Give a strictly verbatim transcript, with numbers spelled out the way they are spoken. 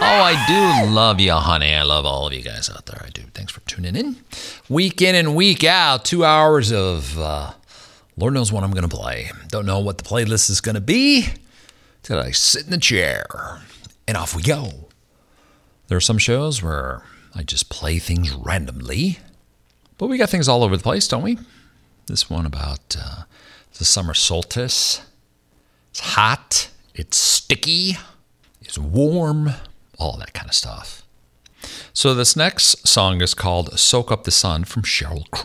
Oh, I do love you, honey. I love all of you guys out there. I do. Thanks for tuning in. Week in and week out, two hours of uh, Lord knows what I'm going to play. Don't know what the playlist is going to be till I sit in the chair and off we go. There are some shows where I just play things randomly, but we got things all over the place, don't we? This one about uh, the summer solstice. It's hot. It's sticky. It's warm. All that kind of stuff. So this next song is called Soak Up the Sun from Sheryl Crow.